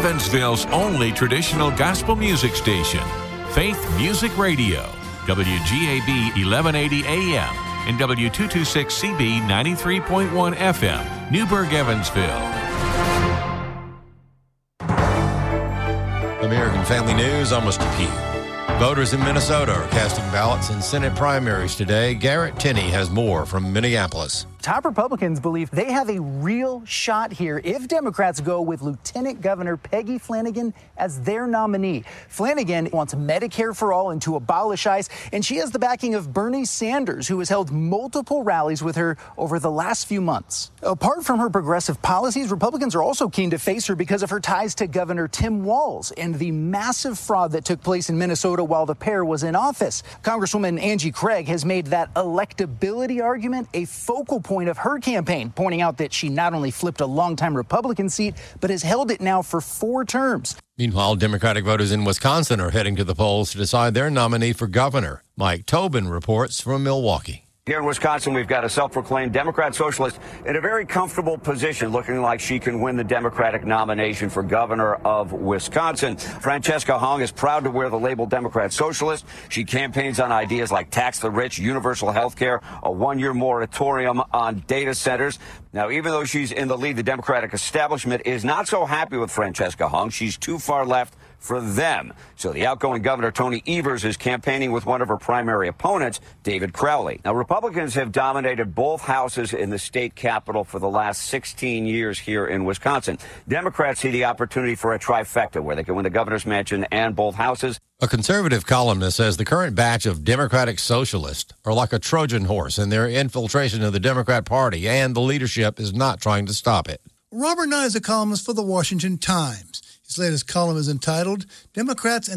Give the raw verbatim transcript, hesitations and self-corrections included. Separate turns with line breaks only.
Evansville's only traditional gospel music station, Faith Music Radio, W G A B eleven eighty A M and W two twenty-six C B ninety-three point one F M, Newburgh, Evansville.
American Family News, I'm Mister Pugh. Voters in Minnesota are casting ballots in Senate primaries today. Garrett Tenney has more from Minneapolis.
Top Republicans believe they have a real shot here if Democrats go with Lieutenant Governor Peggy Flanagan as their nominee. Flanagan wants Medicare for all and to abolish ICE, and she has the backing of Bernie Sanders, who has held multiple rallies with her over the last few months. Apart from her progressive policies, Republicans are also keen to face her because of her ties to Governor Tim Walz and the massive fraud that took place in Minnesota while the pair was in office. Congresswoman Angie Craig has made that electability argument a focal point point of her campaign, pointing out that she not only flipped a longtime Republican seat, but has held it now for four terms.
Meanwhile, Democratic voters in Wisconsin are heading to the polls to decide their nominee for governor. Mike Tobin reports from Milwaukee.
Here in Wisconsin, we've got a self-proclaimed Democrat socialist in a very comfortable position, looking like she can win the Democratic nomination for governor of Wisconsin. Francesca Hong is proud to wear the label Democrat socialist. She campaigns on ideas like tax the rich, universal health care, a one-year moratorium on data centers. Now, even though she's in the lead, the Democratic establishment is not so happy with Francesca Hong. She's too far left for them. So the outgoing governor, Tony Evers, is campaigning with one of her primary opponents, David Crowley. Now, Republicans have dominated both houses in the state capitol for the last sixteen years here in Wisconsin. Democrats see the opportunity for a trifecta where they can win the governor's mansion and both houses.
A conservative columnist says the current batch of Democratic socialists are like a Trojan horse in their infiltration of the Democrat Party, and the leadership is not trying to stop it.
Robert Nye is a columnist for the Washington Times. His latest column is entitled Democrats and